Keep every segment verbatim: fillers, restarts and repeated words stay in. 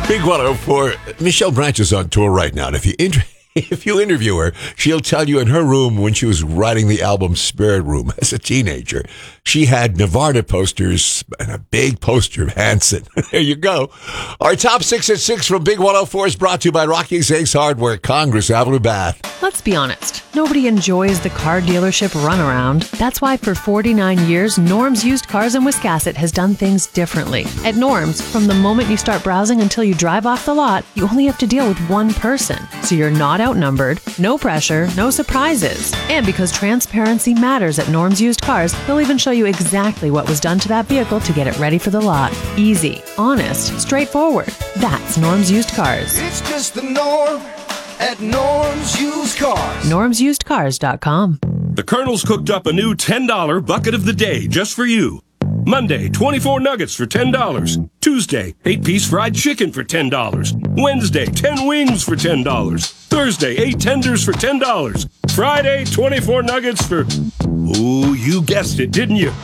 Big one oh four. Michelle Branch is on tour right now. And if you inter- if you interview her, she'll tell you in her room when she was writing the album Spirit Room as a teenager, she had Nirvana posters and a big poster of Hanson. There you go. Our top six at six from Big one oh four is brought to you by Rocky's Ace Hardware, Congress Avenue, Bath. Let's be honest. Nobody enjoys the car dealership runaround. That's why for forty-nine years, Norm's Used Cars in Wiscasset has done things differently. At Norm's, from the moment you start browsing until you drive off the lot, you only have to deal with one person. So you're not outnumbered, no pressure, no surprises. And because transparency matters at Norm's Used Cars, they'll even show you exactly what was done to that vehicle to get it ready for the lot. Easy, honest, straightforward. That's Norm's Used Cars. It's just the norm at Norm's Used Cars. norms used cars dot com. The Colonel's cooked up a new ten dollar bucket of the day just for you. Monday, twenty-four nuggets for ten dollars. Tuesday, eight-piece fried chicken for ten dollars. Wednesday, ten wings for ten dollars. Thursday, eight tenders for ten dollars. Friday, twenty-four nuggets for... Ooh, you guessed it, didn't you?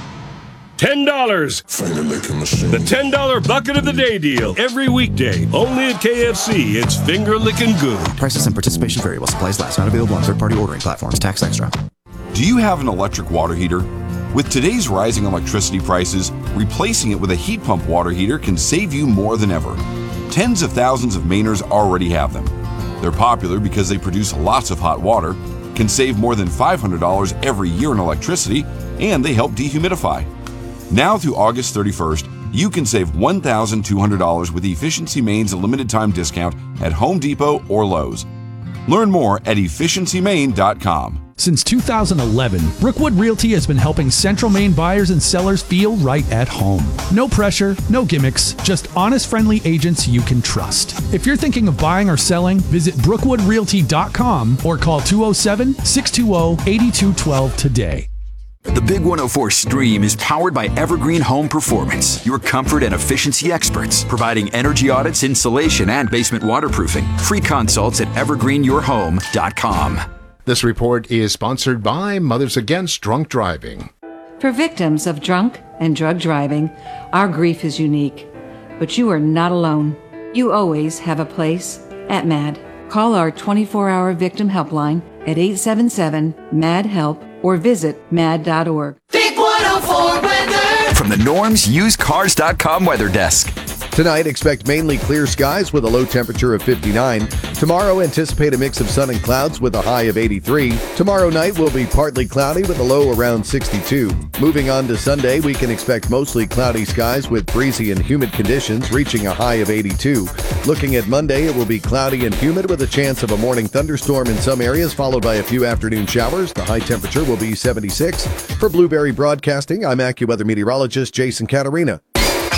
ten dollars. Finger licking machine. The ten dollar bucket of the day deal. Every weekday, only at K F C. It's finger licking good. Prices and participation vary while supplies last. Not available on third-party ordering platforms. Tax extra. Do you have an electric water heater? With today's rising electricity prices, replacing it with a heat pump water heater can save you more than ever. Tens of thousands of Mainers already have them. They're popular because they produce lots of hot water, can save more than five hundred dollars every year in electricity, and they help dehumidify. Now through August thirty-first, you can save one thousand two hundred dollars with Efficiency Maine's limited time discount at Home Depot or Lowe's. Learn more at efficiency maine dot com. Since two thousand eleven, Brookwood Realty has been helping Central Maine buyers and sellers feel right at home. No pressure, no gimmicks, just honest, friendly agents you can trust. If you're thinking of buying or selling, visit brookwood realty dot com or call two oh seven, six two oh, eight two one two today. The Big one oh four Stream is powered by Evergreen Home Performance, your comfort and efficiency experts, providing energy audits, insulation, and basement waterproofing. Free consults at evergreen your home dot com. This report is sponsored by Mothers Against Drunk Driving. For victims of drunk and drug driving, our grief is unique. But you are not alone. You always have a place at MAD. Call our twenty-four hour victim helpline at eight seven seven, M A D, HELP or visit mad dot org. Big one oh four weather. From the Norm's Used Cars dot com weather desk. Tonight, expect mainly clear skies with a low temperature of fifty-nine. Tomorrow, anticipate a mix of sun and clouds with a high of eighty-three. Tomorrow night will be partly cloudy with a low around sixty-two. Moving on to Sunday, we can expect mostly cloudy skies with breezy and humid conditions reaching a high of eighty-two. Looking at Monday, it will be cloudy and humid with a chance of a morning thunderstorm in some areas, followed by a few afternoon showers. The high temperature will be seventy-six. For Blueberry Broadcasting, I'm AccuWeather meteorologist Jason Catarina.